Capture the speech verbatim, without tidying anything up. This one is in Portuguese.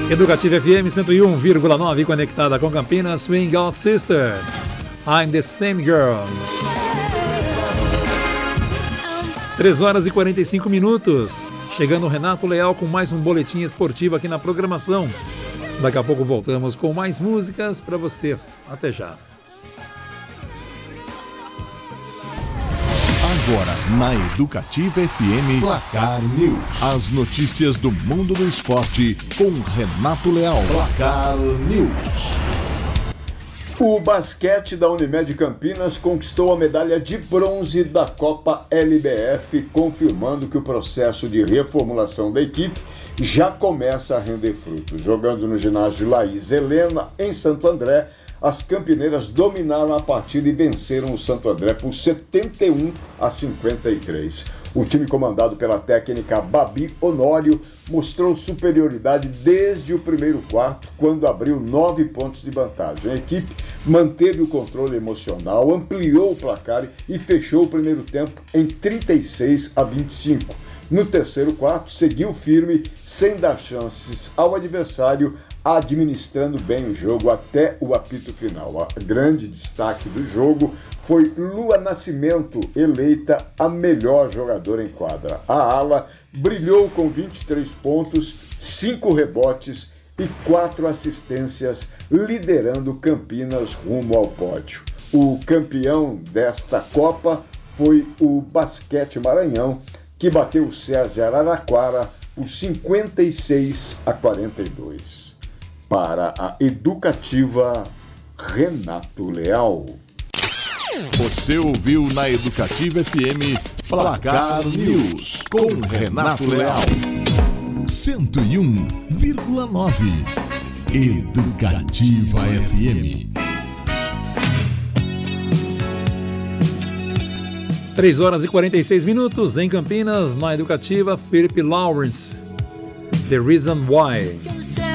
Educativa F M cento e um vírgula nove, conectada com Campinas. Swing Out Sister, I'm the Same Girl. três horas e quarenta e cinco minutos. Chegando o Renato Leal com mais um boletim esportivo aqui na programação. Daqui a pouco voltamos com mais músicas para você. Até já. Agora, na Educativa F M, Placar News. As notícias do mundo do esporte com Renato Leal. Placar News. O basquete da Unimed Campinas conquistou a medalha de bronze da Copa L B F, confirmando que o processo de reformulação da equipe já começa a render frutos. Jogando no ginásio Laís Helena, em Santo André, as campineiras dominaram a partida e venceram o Santo André por setenta e um a cinquenta e três. O time comandado pela técnica Babi Honório mostrou superioridade desde o primeiro quarto, quando abriu nove pontos de vantagem. A equipe manteve o controle emocional, ampliou o placar e fechou o primeiro tempo em trinta e seis a vinte e cinco. No terceiro quarto, seguiu firme, sem dar chances ao adversário, administrando bem o jogo até o apito final. O grande destaque do jogo foi Lua Nascimento, eleita a melhor jogadora em quadra. A ala brilhou com vinte e três pontos, cinco rebotes e quatro assistências, liderando Campinas rumo ao pódio. O campeão desta Copa foi o Basquete Maranhão, que bateu o SESI Araraquara por cinquenta e seis a quarenta e dois. Para a Educativa, Renato Leal. Você ouviu na Educativa F M Placar News com Renato Leal. cento e um vírgula nove Educativa F M. três horas e quarenta e seis minutos em Campinas, na Educativa, Philip Lawrence, The Reason Why.